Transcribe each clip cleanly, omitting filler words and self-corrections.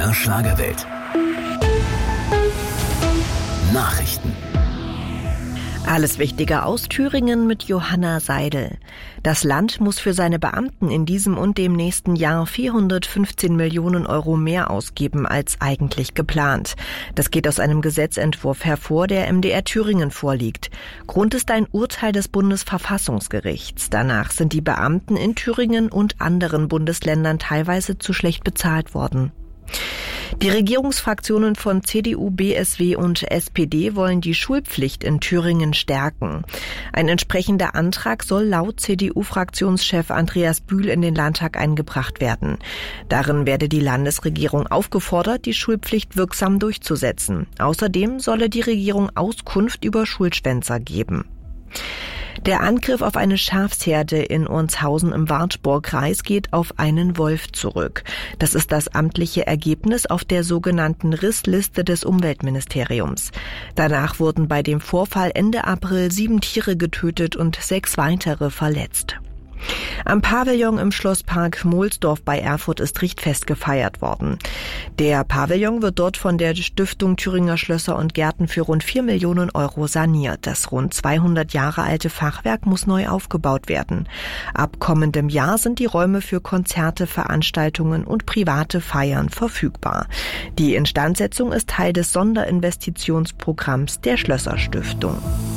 MDR Schlagerwelt. Nachrichten. Alles Wichtige aus Thüringen mit Johanna Seidel. Das Land muss für seine Beamten in diesem und dem nächsten Jahr 415 Millionen Euro mehr ausgeben als eigentlich geplant. Das geht aus einem Gesetzentwurf hervor, der MDR Thüringen vorliegt. Grund ist ein Urteil des Bundesverfassungsgerichts. Danach sind die Beamten in Thüringen und anderen Bundesländern teilweise zu schlecht bezahlt worden. Die Regierungsfraktionen von CDU, BSW und SPD wollen die Schulpflicht in Thüringen stärken. Ein entsprechender Antrag soll laut CDU-Fraktionschef Andreas Bühl in den Landtag eingebracht werden. Darin werde die Landesregierung aufgefordert, die Schulpflicht wirksam durchzusetzen. Außerdem solle die Regierung Auskunft über Schulschwänzer geben. Der Angriff auf eine Schafsherde in Ornshausen im Wartburgkreis geht auf einen Wolf zurück. Das ist das amtliche Ergebnis auf der sogenannten Rissliste des Umweltministeriums. Danach wurden bei dem Vorfall Ende April 7 Tiere getötet und 6 weitere verletzt. Am Pavillon im Schlosspark Mohlsdorf bei Erfurt ist Richtfest gefeiert worden. Der Pavillon wird dort von der Stiftung Thüringer Schlösser und Gärten für rund 4 Millionen Euro saniert. Das rund 200 Jahre alte Fachwerk muss neu aufgebaut werden. Ab kommendem Jahr sind die Räume für Konzerte, Veranstaltungen und private Feiern verfügbar. Die Instandsetzung ist Teil des Sonderinvestitionsprogramms der Schlösser-Stiftung.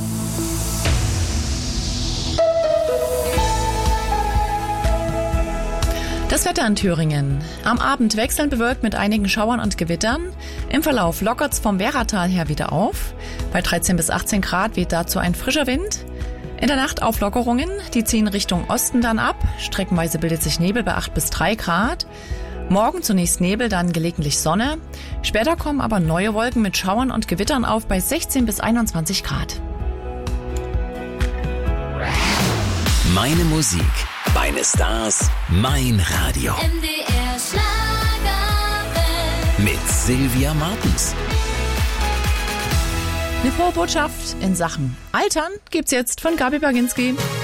Das Wetter in Thüringen. Am Abend wechselnd bewölkt mit einigen Schauern und Gewittern. Im Verlauf lockert's vom Werratal her wieder auf. Bei 13 bis 18 Grad weht dazu ein frischer Wind. In der Nacht Auflockerungen, die ziehen Richtung Osten dann ab. Streckenweise bildet sich Nebel bei 8 bis 3 Grad. Morgen zunächst Nebel, dann gelegentlich Sonne. Später kommen aber neue Wolken mit Schauern und Gewittern auf bei 16 bis 21 Grad. Meine Musik, meine Stars, mein Radio. MDR Schlagerwelt. Mit Silvia Martens. Eine frohe Botschaft in Sachen Altern gibt's jetzt von Gabi Baginski.